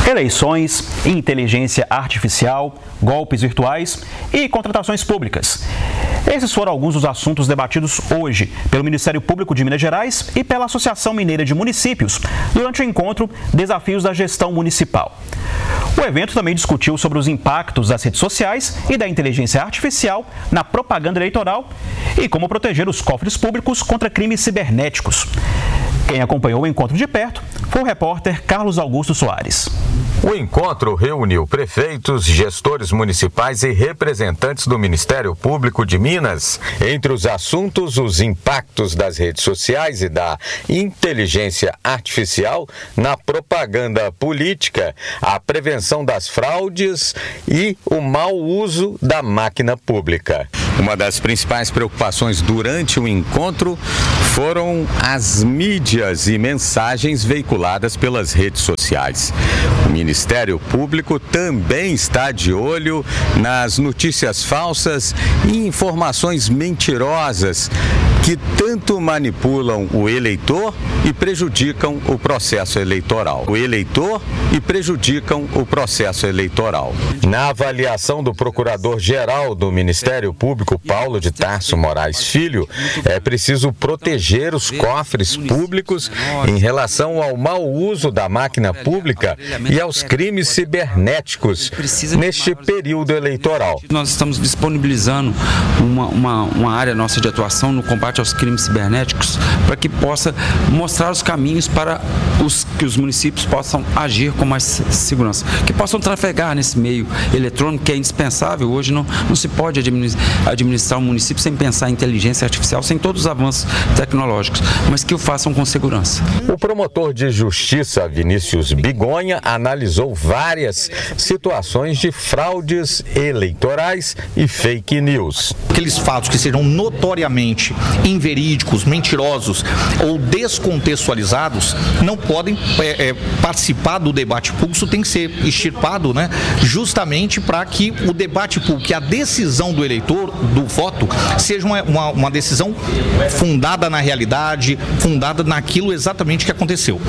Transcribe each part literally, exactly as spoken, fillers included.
Eleições, inteligência artificial, golpes virtuais e contratações públicas. Esses foram alguns dos assuntos debatidos hoje pelo Ministério Público de Minas Gerais e pela Associação Mineira de Municípios durante o encontro Desafios da Gestão Municipal. O evento também discutiu sobre os impactos das redes sociais e da inteligência artificial na propaganda eleitoral e como proteger os cofres públicos contra crimes cibernéticos. Quem acompanhou o encontro de perto foi o repórter Carlos Augusto Soares. O encontro reuniu prefeitos, gestores municipais e representantes do Ministério Público de Minas. Entre os assuntos, os impactos das redes sociais e da inteligência artificial na propaganda política, a prevenção das fraudes e o mau uso da máquina pública. Uma das principais preocupações durante o encontro foram as mídias e mensagens veiculadas pelas redes sociais. O Ministério Público também está de olho nas notícias falsas e informações mentirosas que tanto manipulam o eleitor e prejudicam o processo eleitoral. O eleitor e prejudicam o processo eleitoral. Na avaliação do Procurador-Geral do Ministério Público, Paulo de Tarso Moraes Filho, é preciso proteger os cofres públicos em relação ao mau uso da máquina pública e aos crimes cibernéticos neste período eleitoral. Nós estamos disponibilizando uma, uma, uma área nossa de atuação no combate aos crimes cibernéticos para que possa mostrar os caminhos para os, que os municípios possam agir com mais segurança, que possam trafegar nesse meio eletrônico que é indispensável. Hoje não, não se pode administrar, administrar um município sem pensar em inteligência artificial, sem todos os avanços tecnológicos, mas que o façam com segurança. O promotor de justiça, Vinícius Bigonha, analisou várias situações de fraudes eleitorais e fake news. Aqueles fatos que sejam notoriamente inverídicos, mentirosos ou descontextualizados não podem é, é, participar do debate público. Isso tem que ser extirpado, né? Justamente para que o debate público, que a decisão do eleitor, do voto, seja uma, uma, uma decisão fundada na realidade, fundada naquilo exatamente que aconteceu.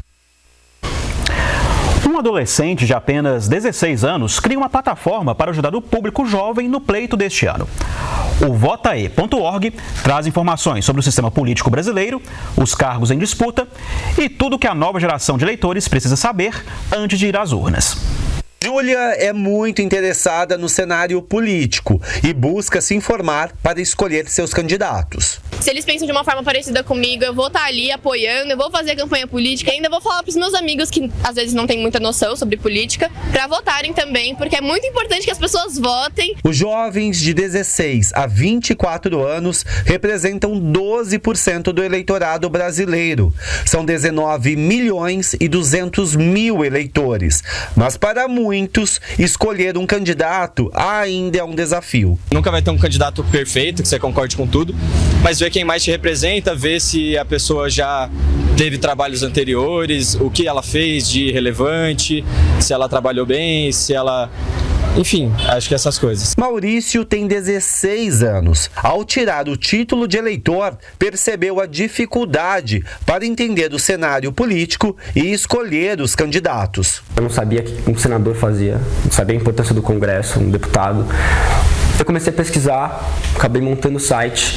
Um adolescente de apenas dezesseis anos cria uma plataforma para ajudar o público jovem no pleito deste ano. O votae ponto org traz informações sobre o sistema político brasileiro, os cargos em disputa e tudo o que a nova geração de eleitores precisa saber antes de ir às urnas. Júlia é muito interessada no cenário político e busca se informar para escolher seus candidatos. Se eles pensam de uma forma parecida comigo, eu vou estar ali apoiando, eu vou fazer campanha política, ainda vou falar para os meus amigos que às vezes não têm muita noção sobre política, para votarem também, porque é muito importante que as pessoas votem. Os jovens de dezesseis a vinte e quatro anos representam doze por cento do eleitorado brasileiro. São dezenove milhões e duzentos mil eleitores, mas para muitos, escolher um candidato ainda é um desafio. Nunca vai ter um candidato perfeito, que você concorde com tudo, mas ver quem mais te representa, ver se a pessoa já teve trabalhos anteriores, o que ela fez de relevante, se ela trabalhou bem, se ela... Enfim, acho que essas coisas. Maurício tem dezesseis anos. Ao tirar o título de eleitor, percebeu a dificuldade para entender o cenário político e escolher os candidatos. Eu não sabia o que um senador fazia, não sabia a importância do Congresso, um deputado. Eu comecei a pesquisar, acabei montando o site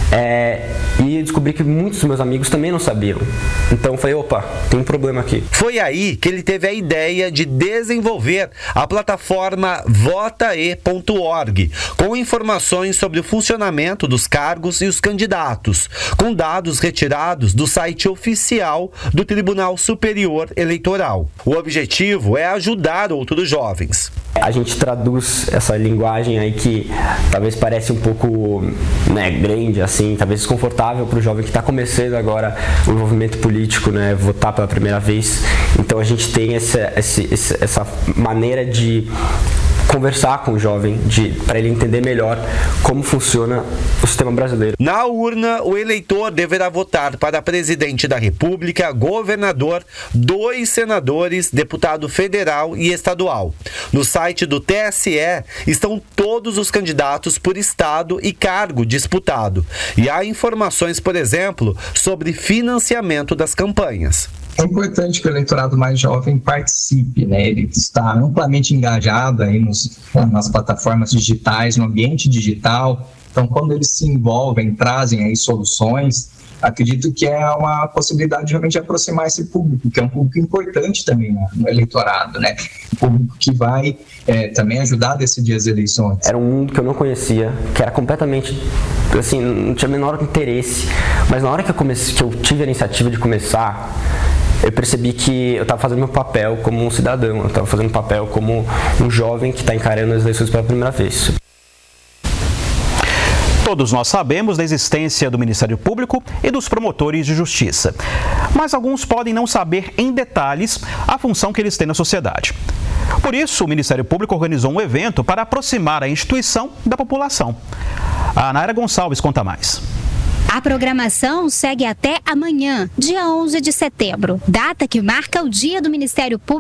é, e descobri que muitos dos meus amigos também não sabiam. Então eu falei, opa, tem um problema aqui. Foi aí que ele teve a ideia de desenvolver a plataforma votae ponto org, com informações sobre o funcionamento dos cargos e os candidatos, com dados retirados do site oficial do Tribunal Superior Eleitoral. O objetivo é ajudar outros jovens. A gente traduz essa linguagem aí que talvez parece um pouco, né, grande, assim, talvez desconfortável para o jovem que está começando agora o envolvimento político, né, votar pela primeira vez. Então a gente tem essa, essa, essa maneira de conversar com o jovem, para ele entender melhor como funciona o sistema brasileiro. Na urna, o eleitor deverá votar para presidente da República, governador, dois senadores, deputado federal e estadual. No site do T S E estão todos os candidatos por estado e cargo disputado. E há informações, por exemplo, sobre financiamento das campanhas. É importante que o eleitorado mais jovem participe, né? Ele está amplamente engajado aí nos, nas plataformas digitais, no ambiente digital. Então, quando eles se envolvem, trazem aí soluções, acredito que é uma possibilidade de realmente aproximar esse público, que é um público importante também no eleitorado, né? Um público que vai é, também ajudar a decidir as eleições. Era um mundo que eu não conhecia, que era completamente, assim, não tinha o menor interesse, mas na hora que eu, comecei, que eu tive a iniciativa de começar, eu percebi que eu estava fazendo meu papel como um cidadão, eu estava fazendo papel como um jovem que está encarando as eleições pela primeira vez. Todos nós sabemos da existência do Ministério Público e dos promotores de justiça, mas alguns podem não saber em detalhes a função que eles têm na sociedade. Por isso, o Ministério Público organizou um evento para aproximar a instituição da população. A Naira Gonçalves conta mais. A programação segue até amanhã, dia onze de setembro, data que marca o Dia do Ministério Público